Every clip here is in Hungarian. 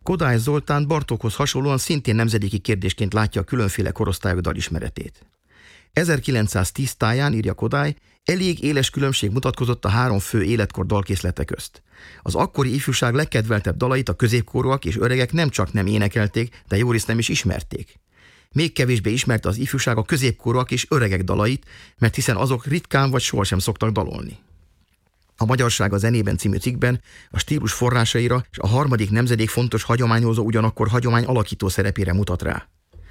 Kodály Zoltán Bartókhoz hasonlóan szintén nemzedéki kérdésként látja a különféle korosztályok dalismeretét. 1910 táján, írja Kodály, elég éles különbség mutatkozott a három fő életkor dalkészlete közt. Az akkori ifjúság legkedveltebb dalait a középkorúak és öregek nem csak nem énekelték, de jórészt nem is ismerték. Még kevésbé ismerte az ifjúság a középkorúak és öregek dalait, mert hiszen azok ritkán vagy sohasem szoktak dalolni. A Magyarság a zenében című cikkben a stílus forrásaira és a harmadik nemzedék fontos hagyományozó, ugyanakkor hagyomány alakító szerepére mutat rá.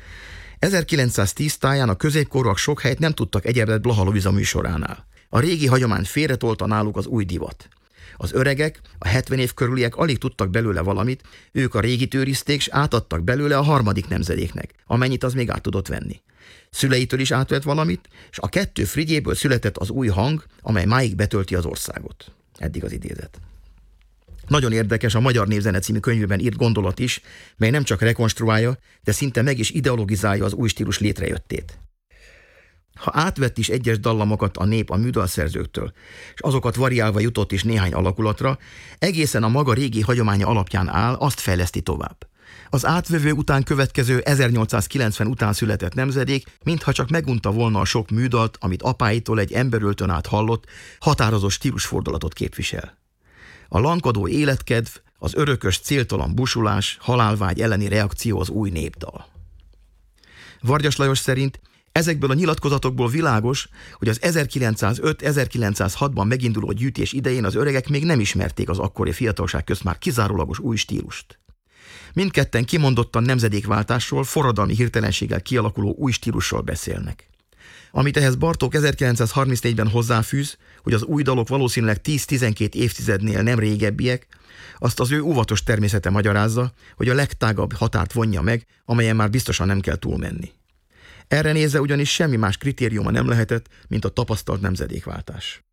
1910 táján a középkorúak sok helyt nem tudtak egyenlet Blaha Luisa műsoránál. A régi hagyomány félretolta náluk az új divat. Az öregek, a 70 év körüliek alig tudtak belőle valamit, ők a régit őrizték, s átadtak belőle a harmadik nemzedéknek, amennyit az még át tudott venni. Szüleitől is átvett valamit, és a kettő frigyéből született az új hang, amely máig betölti az országot. Eddig az idézet. Nagyon érdekes a Magyar Névzene című könyvben írt gondolat is, mely nem csak rekonstruálja, de szinte meg is ideologizálja az új stílus létrejöttét. Ha átvett is egyes dallamokat a nép a műdalszerzőktől, és azokat variálva jutott is néhány alakulatra, egészen a maga régi hagyománya alapján áll, azt fejleszti tovább. Az átvevő után következő 1890 után született nemzedék, mintha csak megunta volna a sok műdalt, amit apáitól egy emberöltön át hallott, határozott stílusfordulatot képvisel. A lankadó életkedv, az örökös céltalan busulás, halálvágy elleni reakció az új népdal. Vargyas Lajos szerint ezekből a nyilatkozatokból világos, hogy az 1905-1906-ban meginduló gyűjtés idején az öregek még nem ismerték az akkori fiatalság közt már kizárólagos új stílust. Mindketten kimondottan nemzedékváltásról, forradalmi hirtelenséggel kialakuló új stílusról beszélnek. Amit ehhez Bartók 1934-ben hozzáfűz, hogy az új dalok valószínűleg 10-12 évtizednél nem régebbiek, azt az ő óvatos természete magyarázza, hogy a legtágabb határt vonja meg, amelyen már biztosan nem kell túlmenni. Erre nézve ugyanis semmi más kritériuma nem lehetett, mint a tapasztalt nemzedékváltás.